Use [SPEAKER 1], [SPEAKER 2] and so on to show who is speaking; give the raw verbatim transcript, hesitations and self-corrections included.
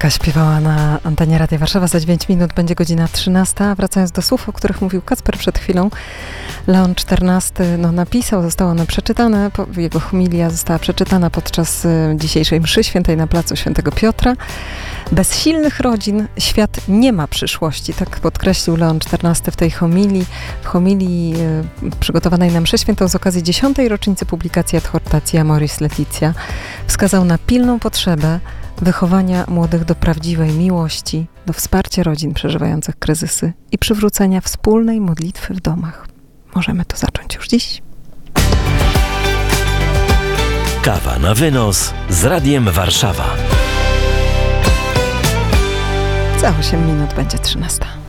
[SPEAKER 1] Kwiatkowska śpiewała na antenie Radia Warszawa. Za dziewięć minut będzie godzina trzynasta. Wracając do słów, o których mówił Kacper przed chwilą, Leon czternasty no, napisał, zostało one przeczytane, jego homilia została przeczytana podczas dzisiejszej mszy świętej na placu Świętego Piotra. Bez silnych rodzin świat nie ma przyszłości, tak podkreślił Leon czternasty w tej homilii, w homilii e, przygotowanej na mszę świętą z okazji dziesiątej rocznicy publikacji Adhortacji Amoris Laetitia. Wskazał na pilną potrzebę wychowania młodych do prawdziwej miłości, do wsparcia rodzin przeżywających kryzysy i przywrócenia wspólnej modlitwy w domach. Możemy to zacząć już dziś.
[SPEAKER 2] Kawa na wynos z Radiem Warszawa.
[SPEAKER 1] Za osiem minut będzie trzynasta.